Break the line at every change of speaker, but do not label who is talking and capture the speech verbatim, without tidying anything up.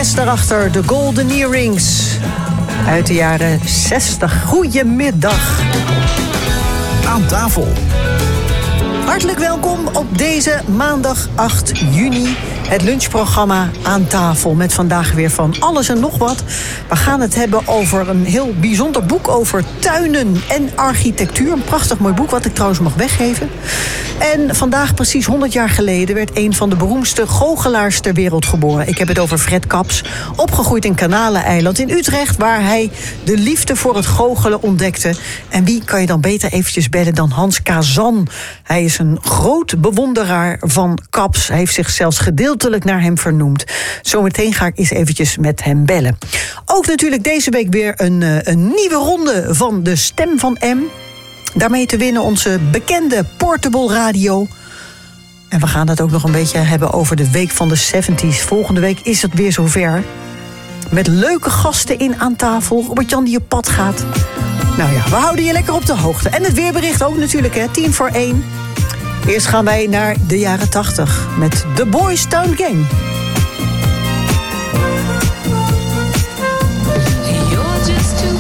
S daarachter, de Golden Earrings. Uit de jaren zestig. Goedemiddag.
Aan tafel.
Hartelijk welkom op deze maandag acht juni. Het lunchprogramma Aan tafel. Met vandaag weer van alles en nog wat. We gaan het hebben over een heel bijzonder boek over tuinen en architectuur. Een prachtig mooi boek, wat ik trouwens mag weggeven. En vandaag, precies honderd jaar geleden, werd een van de beroemdste goochelaars ter wereld geboren. Ik heb het over Fred Kaps. Opgegroeid in Kanaleneiland in Utrecht, waar hij de liefde voor het goochelen ontdekte. En wie kan je dan beter eventjes bellen dan Hans Kazan? Hij is een groot bewonderaar van Kaps. Hij heeft zich zelfs gedeeltelijk naar hem vernoemd. Zometeen ga ik eens eventjes met hem bellen. Ook natuurlijk deze week weer een, een nieuwe ronde van de Stem van M. Daarmee te winnen onze bekende portable radio. En we gaan het ook nog een beetje hebben over de Week van de zeventig. Volgende week is het weer zover. Met leuke gasten in aan tafel. Robert-Jan die op pad gaat. Nou ja, we houden je lekker op de hoogte. En het weerbericht ook natuurlijk, hè. Tien voor één. Eerst gaan wij naar de jaren tachtig met The Boys Town Gang.